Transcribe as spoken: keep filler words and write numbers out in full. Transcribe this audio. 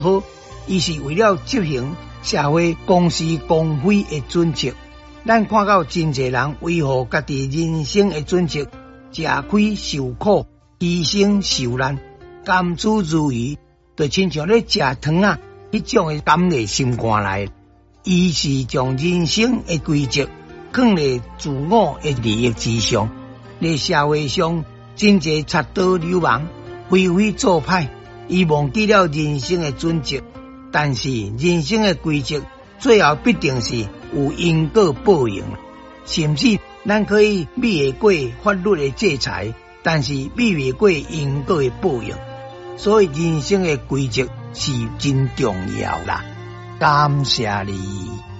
好，伊是为了执行社会公是公非的准则。咱看到真侪人维护家己人生的准则，吃亏受苦，牺牲受难，甘之如饴，就亲像咧食糖啊，迄种的甘在心肝内。伊是将人生的规则放在自我的利益之上。在社会上，真侪插刀流氓，非非作歹，伊忘记了人生的准则。但是人生的规则，最后必定是有因果报应。甚至咱可以避过法律的制裁，但是避袂过因果的报应。所以人生的规则是真重要啦。感谢你。